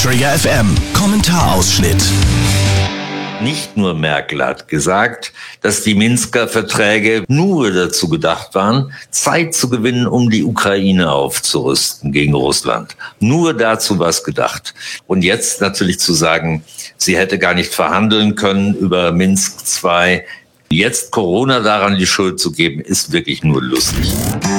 Trigger FM Kommentarausschnitt. Nicht nur Merkel hat gesagt, dass die Minsker Verträge nur dazu gedacht waren, Zeit zu gewinnen, um die Ukraine aufzurüsten gegen Russland. Nur dazu war es gedacht. Und jetzt natürlich zu sagen, sie hätte gar nicht verhandeln können über Minsk II. Jetzt Corona daran die Schuld zu geben, ist wirklich nur lustig.